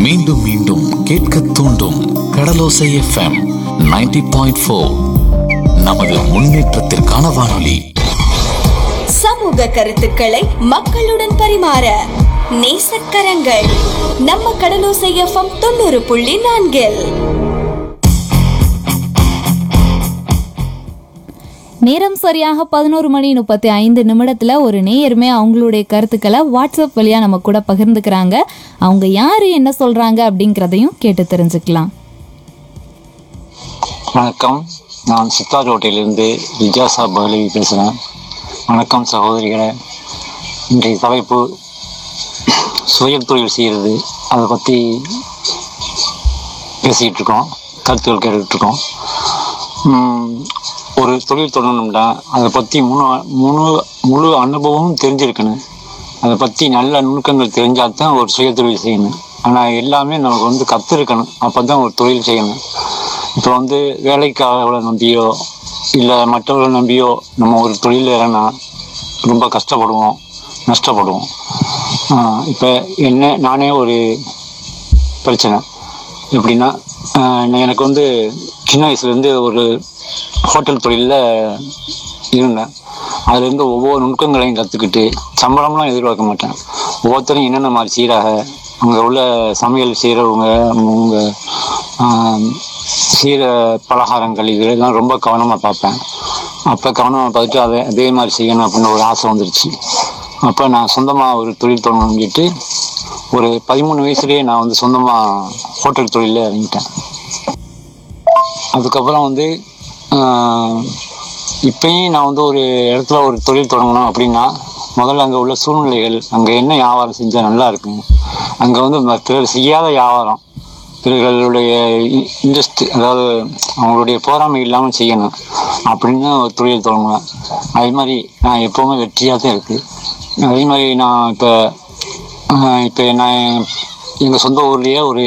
மீண்டும் மீண்டும் கேட்க தூண்டும் கடலோசை எஃப்எம் 90.4. நமது முன்னேற்றத்திற்கான வானொலி. சமூக கருத்துக்களை மக்களுடன் பரிமாற நேசக்கரங்கள் நம்ம கடலோசை எஃப்எம் 90.4. நேரம் சரியாக 11:35 ஒரு நேயருமே அவங்களுடைய கருத்துக்களை வாட்ஸ்அப் வழியா நம்ம கூட பகிர்ந்துக்கிறாங்க. அவங்க யாரு, என்ன சொல்றாங்க அப்படிங்கிறதையும் கேட்டு தெரிஞ்சுக்கலாம். வணக்கம், நான் சித்தார் ரோட்டிலிருந்து ரிஜாசா பகலவி பேசுகிறேன். வணக்கம் சகோதரிகளை. இன்றைய தலைப்பு சுய தொழில் செய்கிறது, அதை பற்றி பேசிக்கிட்டு இருக்கோம், கருத்துக்கள் கேட்டுக்கிட்டு இருக்கோம். ஒரு தொழில் தொடங்கணும்னா அதை பற்றி முழு அனுபவமும் தெரிஞ்சிருக்கணும். அதை பற்றி நல்ல நுணுக்கங்கள் தெரிஞ்சால் தான் ஒரு சுய தொழில் செய்யணும். ஆனால் எல்லாமே நமக்கு கற்றுருக்கணும், அப்போ தான் ஒரு தொழில் செய்யணும். இப்போ வேலைக்காரர்களை நம்பியோ இல்லை மற்றவர்களை நம்பியோ நம்ம ஒரு தொழில் இறங்கினா ரொம்ப கஷ்டப்படுவோம், நஷ்டப்படுவோம். இப்போ நானே ஒரு பிரச்சனை எப்படின்னா, எனக்கு சின்ன வயசுலேருந்து ஒரு ஹோட்டல் தொழிலில் இருந்தேன். அதுலேருந்து ஒவ்வொரு நுணுக்கங்களையும் கற்றுக்கிட்டு சம்பளம்லாம் எதிர்பார்க்க மாட்டேன். ஒவ்வொருத்தரும் என்னென்ன மாதிரி சீராக அங்கே உள்ள சமையல் செய்கிறவங்க, அவங்க செய்கிற பலகாரங்கள் இதெல்லாம் ரொம்ப கவனமாக பார்ப்பேன். அப்போ கவனமாக பார்த்துட்டு அதே மாதிரி செய்யணும் அப்படின்னு ஒரு ஆசை வந்துருச்சு. அப்போ நான் சொந்தமாக ஒரு தொழில் தொடங்கிட்டு ஒரு 13 வயசுலேயே நான் சொந்தமாக ஹோட்டல் தொழிலில் இறங்கிட்டேன். அதுக்கப்புறம் இப்பயும் நான் ஒரு இடத்துல ஒரு தொழில் தொடங்கணும் அப்படின்னா முதல்ல அங்கே உள்ள சூழ்நிலைகள், அங்கே என்ன வியாபாரம் செஞ்சால் நல்லா இருக்குங்க, அங்கே பிறர் செய்யாத வியாபாரம், பிறர்களுடைய இன்ட்ரெஸ்ட், அதாவது அவங்களுடைய போராமை இல்லாமல் செய்யணும் அப்படின்னு ஒரு தொழில் தொடங்குவேன். அதே மாதிரி நான் எப்போவுமே வெற்றியாக தான் இருக்குது. அதே மாதிரி நான் இப்போ நான் எங்கள் சொந்த ஊர்லேயே ஒரு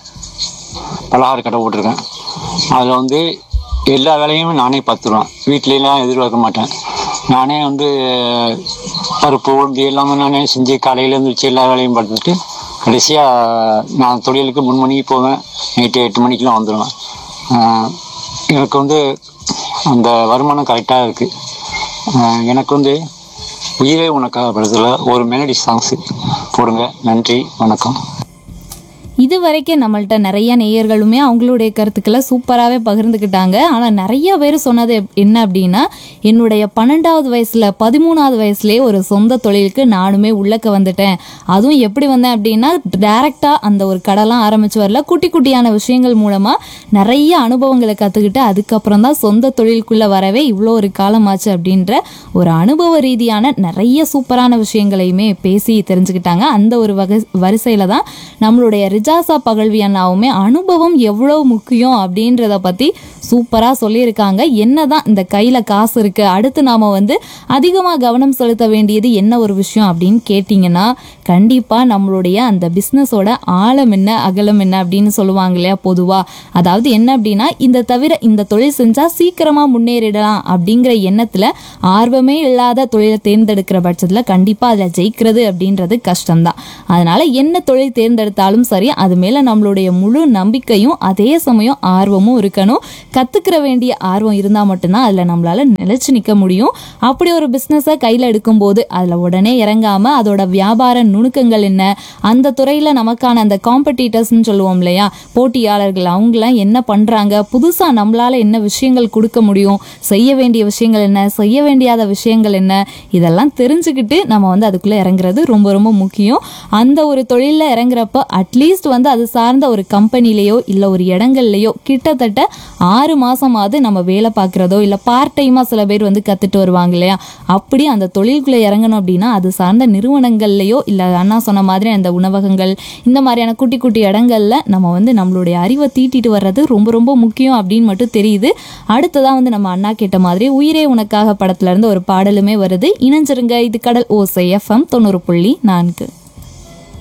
பலகார கடை போட்டிருக்கேன். அதில் எல்லா வேலையுமே நானே பார்த்துருவேன். வீட்டிலலாம் எதிர்பார்க்க மாட்டேன். நானே பருப்பு உளுந்து எல்லாமே நானே செஞ்சு காலையிலேருந்து வச்சு எல்லா வேலையும் பார்த்துட்டு கடைசியாக நான் தொழிலுக்கு 3 மணிக்கு போவேன், நைட்டு 8 மணிக்கெலாம் வந்துடுவேன். எனக்கு அந்த வருமானம் கரெக்டாக இருக்குது. எனக்கு உயிரே உனக்காக படத்தில் ஒரு மெலடி சாங்ஸு போடுங்க. நன்றி, வணக்கம். இது வரைக்கும் நம்மள்ட்ட நிறைய நேயர்களுமே அவங்களுடைய கருத்துக்களை சூப்பராகவே பகிர்ந்துக்கிட்டாங்க. ஆனால் நிறைய பேர் சொன்னது என்ன அப்படின்னா, என்னுடைய 12வது வயசில் 13வது வயசுலேயே ஒரு சொந்த தொழிலுக்கு நானுமே உள்ளக்க வந்துட்டேன். அதுவும் எப்படி வந்தேன் அப்படின்னா, டைரெக்டாக அந்த ஒரு கடைலாம் ஆரம்பித்து வரல, குட்டி குட்டியான விஷயங்கள் மூலமாக நிறைய அனுபவங்களை கற்றுக்கிட்டு அதுக்கப்புறம் தான் சொந்த தொழிலுக்குள்ளே வரவே இவ்வளோ ஒரு காலமாச்சு அப்படின்ற ஒரு அனுபவ ரீதியான நிறைய சூப்பரான விஷயங்களையுமே பேசி தெரிஞ்சுக்கிட்டாங்க. அந்த ஒரு வரிசையில் தான் நம்மளுடைய ரிஜாசா பகல்வி அண்ணாவுமே அனுபவம் எவ்வளவு முக்கியம் அப்படின்றத பற்றி சூப்பராக சொல்லியிருக்காங்க. என்னதான் இந்த கையில் காசு இருக்கு, அடுத்து நாம் அதிகமாக கவனம் செலுத்த வேண்டியது என்ன ஒரு விஷயம் அப்படின்னு கேட்டிங்கன்னா, கண்டிப்பாக நம்மளுடைய அந்த பிஸ்னஸோட ஆழம் என்ன அகலம் என்ன அப்படின்னு சொல்லுவாங்க இல்லையா பொதுவாக. அதாவது என்ன அப்படின்னா, இந்த தொழில் செஞ்சால் சீக்கிரமாக முன்னேறிடலாம் அப்படிங்கிற எண்ணத்தில் ஆர்வமே இல்லாத தொழிலை தேர்ந்தெடுக்கிற பட்சத்தில் கண்டிப்பாக அதில் ஜெயிக்கிறது அப்படின்றது கஷ்டம்தான். அதனால் என்ன தொழில் தேர்ந்தெடுத்தாலும் சரி, அது மேலே நம்மளுடைய முழு நம்பிக்கையும் அதே சமயம் ஆர்வமும் இருக்கணும். கற்றுக்கிற வேண்டிய ஆர்வம் இருந்தால் மட்டும்தான் அதில் நம்மளால் நிலைச்சு நிற்க முடியும். அப்படி ஒரு பிஸ்னஸை கையில் எடுக்கும்போது அதில் உடனே இறங்காமல் அதோட வியாபார நுணுக்கங்கள் என்ன, அந்த துறையில் நமக்கான அந்த காம்படிட்டர்ஸ்ன்னு சொல்லுவோம் இல்லையா, போட்டியாளர்கள், அவங்களாம் என்ன பண்ணுறாங்க, புதுசாக நம்மளால் என்ன விஷயங்கள் கொடுக்க முடியும், செய்ய வேண்டிய விஷயங்கள் என்ன, செய்ய வேண்டியாத விஷயங்கள் என்ன, இதெல்லாம் தெரிஞ்சுக்கிட்டு நம்ம அதுக்குள்ளே இறங்குறது ரொம்ப ரொம்ப முக்கியம். அந்த ஒரு தொழிலில் இறங்குறப்ப அட்லீஸ்ட் அது சார்ந்த ஒரு கம்பெனிலேயோ இல்லை ஒரு இடங்கள்லையோ கிட்டத்தட்ட 6 மாதமாவது நம்ம வேலை பார்க்குறதோ இல்லை பார்ட் டைமாக சில பேர் கற்றுட்டு வருவாங்க இல்லையா, அப்படி அந்த தொழிலுக்குள்ளே இறங்கணும் அப்படின்னா அது சார்ந்த நிறுவனங்கள்லையோ இல்லை அண்ணா சொன்ன மாதிரி அந்த உணவகங்கள், இந்த மாதிரியான குட்டி குட்டி இடங்கள்ல நம்ம நம்மளுடைய அறிவை தீட்டிட்டு வர்றது ரொம்ப ரொம்ப முக்கியம் அப்படின்னு மட்டும் தெரியுது. அடுத்ததான் நம்ம அண்ணா கேட்ட மாதிரி உயிரே உனக்காக படத்துல இருந்து ஒரு பாடலுமே வருது. இணைஞ்சிருங்க, இது கடல் ஓசை எஃப்எம் 90.4.